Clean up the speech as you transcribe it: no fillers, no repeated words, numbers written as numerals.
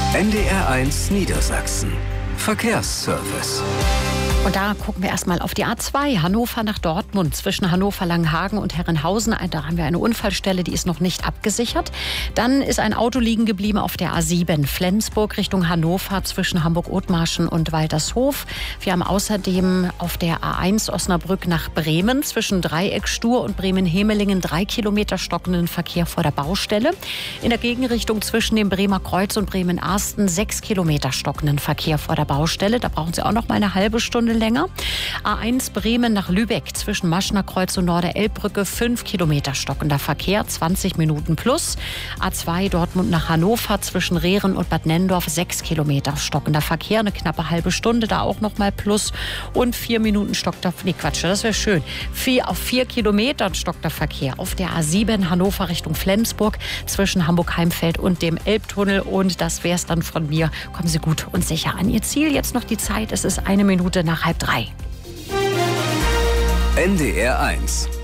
NDR1 Niedersachsen. Verkehrsservice. Und da gucken wir erstmal auf die A2, Hannover nach Dortmund, zwischen Hannover-Langenhagen und Herrenhausen. Da haben wir eine Unfallstelle, die ist noch nicht abgesichert. Dann ist ein Auto liegen geblieben auf der A7, Flensburg Richtung Hannover, zwischen Hamburg-Othmarschen und Waltershof. Wir haben außerdem auf der A1 Osnabrück nach Bremen, zwischen Dreieckstuhr und Bremen-Hemelingen 3 Kilometer stockenden Verkehr vor der Baustelle. In der Gegenrichtung zwischen dem Bremer Kreuz und Bremen-Arsten 6 Kilometer stockenden Verkehr vor der Baustelle. Da brauchen Sie auch noch mal eine halbe Stunde länger. A1 Bremen nach Lübeck zwischen Maschner Kreuz und Norderelbbrücke 5 Kilometer stockender Verkehr, 20 Minuten plus. A2 Dortmund nach Hannover zwischen Rehren und Bad Nennendorf 6 Kilometer stockender Verkehr, eine knappe halbe Stunde, da auch noch mal plus. Und 4 Minuten stockender, das wäre schön. 4 Kilometern stockender Verkehr auf der A7 Hannover Richtung Flensburg zwischen Hamburg-Heimfeld und dem Elbtunnel. Und das wäre es dann von mir. Kommen Sie gut und sicher an Ihr Ziel. Jetzt noch die Zeit, es ist 1 Minute nach 2:30. NDR1